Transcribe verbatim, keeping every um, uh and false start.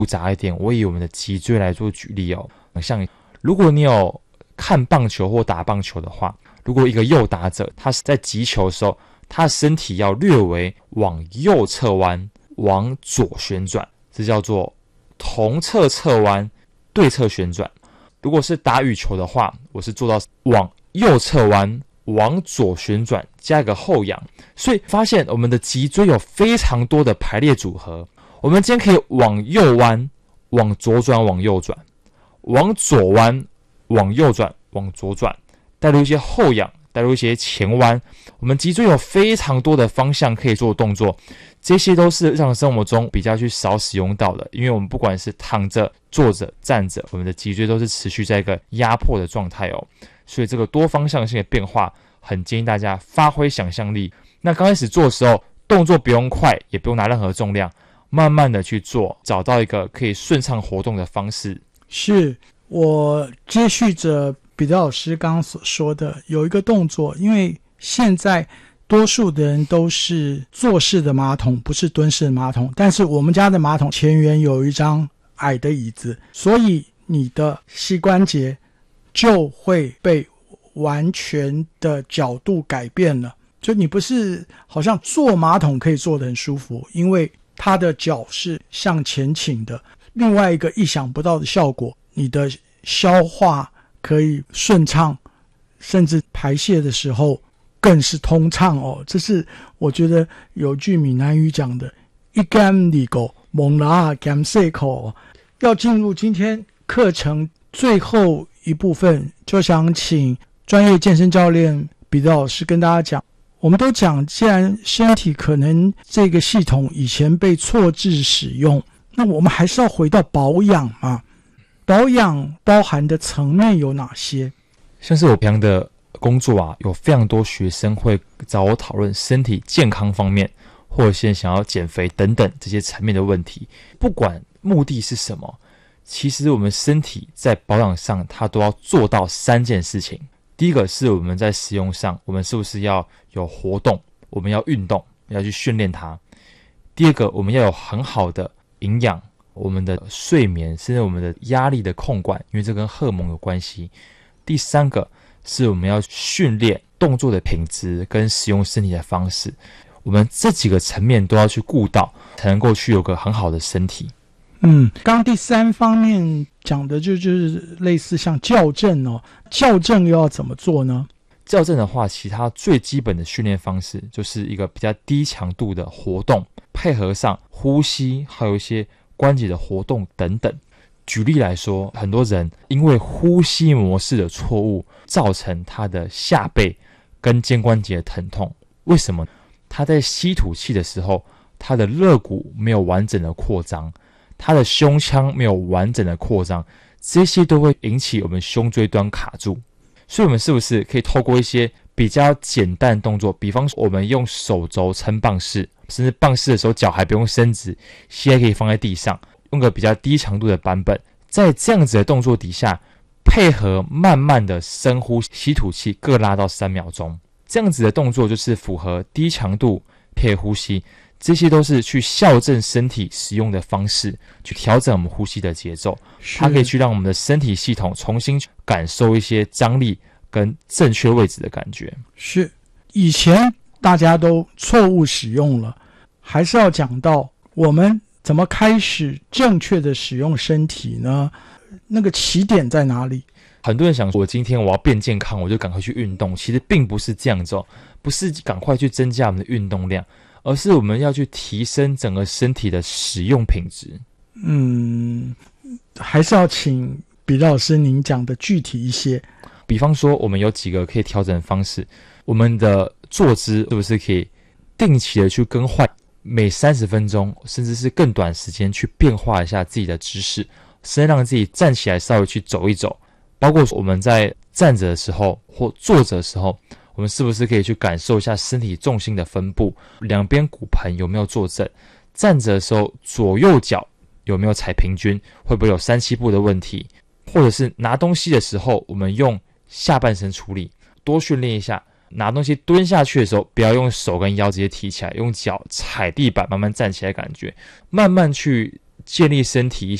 复杂一点，我以我们的脊椎来做举例哦。像如果你有看棒球或打棒球的话，如果一个右打者他是在击球的时候，他的身体要略微往右侧弯，往左旋转，这叫做同侧侧弯，对侧旋转。如果是打羽球的话，我是做到往右侧弯，往左旋转，加一个后仰。所以发现我们的脊椎有非常多的排列组合。我们今天可以往右弯，往左转，往右转，往左弯，往右转，往左转，带入一些后仰，带入一些前弯。我们脊椎有非常多的方向可以做动作，这些都是日常生活中比较去少使用到的，因为我们不管是躺着、坐着、站着，我们的脊椎都是持续在一个压迫的状态哦。所以这个多方向性的变化，很建议大家发挥想象力。那刚开始做的时候，动作不用快，也不用拿任何重量，慢慢的去做，找到一个可以顺畅活动的方式。 是，我接续着彼得老师刚刚所说的，有一个动作，因为现在多数的人都是坐式的马桶，不是蹲式的马桶，但是我们家的马桶前缘有一张矮的椅子，所以你的膝关节就会被完全的角度改变了。就你不是好像坐马桶可以坐得很舒服，因为它的脚是向前倾的。另外一个意想不到的效果，你的消化可以顺畅，甚至排泄的时候更是通畅哦。这是我觉得有句闽南语讲的，一干二狗蒙拉干塞口。要进入今天课程最后一部分，就想请专业健身教练彼得老师跟大家讲。我们都讲，既然身体可能这个系统以前被错置使用，那我们还是要回到保养嘛。保养包含的层面有哪些？ 像是我平常的工作啊，有非常多学生会找我讨论身体健康方面，或者是想要减肥等等这些层面的问题。不管目的是什么，其实我们身体在保养上，它都要做到三件事情。第一个是我们在使用上，我们是不是要有活动，我们要运动，要去训练它。第二个，我们要有很好的营养，我们的睡眠，甚至我们的压力的控管，因为这跟荷尔蒙有关系。第三个是我们要训练动作的品质跟使用身体的方式，我们这几个层面都要去顾到，才能够去有个很好的身体。 嗯，刚刚第三方面讲的就就是类似像校正哦，校正又要怎么做呢？ 校正的话，其他最基本的训练方式就是一个比较低强度的活动，配合上呼吸，还有一些关节的活动等等。举例来说，很多人因为呼吸模式的错误，造成他的下背跟肩关节的疼痛。为什么？他在吸吐气的时候，他的肋骨没有完整的扩张，他的胸腔没有完整的扩张，这些都会引起我们胸椎端卡住。所以我们是不是可以透过一些比较简单的动作，比方说我们用手肘撑棒式，甚至棒式的时候脚还不用伸直，膝盖可以放在地上，用个比较低强度的版本，在这样子的动作底下，配合慢慢的深呼吸吐气，各拉到三秒钟。这样子的动作就是符合低强度配合呼吸，这些都是去校正身体使用的方式，去调整我们呼吸的节奏。它可以去让我们的身体系统重新感受一些张力跟正确位置的感觉。 是，以前大家都错误使用了，还是要讲到我们怎么开始正确的使用身体呢？那个起点在哪里？ 很多人想说，我今天我要变健康，我就赶快去运动。其实并不是这样子哦，不是赶快去增加我们的运动量，而是我们要去提升整个身体的使用品质。 嗯，还是要请彼得老师您讲的具体一些。 比方说，我们有几个可以调整的方式。我们的坐姿是不是可以定期的去更换，每三十分钟甚至是更短时间去变化一下自己的姿势，甚至让自己站起来稍微去走一走。包括我们在站着的时候或坐着的时候，我们是不是可以去感受一下身体重心的分布，两边骨盆有没有坐正，站着的时候左右脚有没有踩平均，会不会有三七步的问题，或者是拿东西的时候我们用下半身处理，多训练一下拿东西蹲下去的时候，不要用手跟腰直接提起来，用脚踩地板慢慢站起来，感觉慢慢去建立身体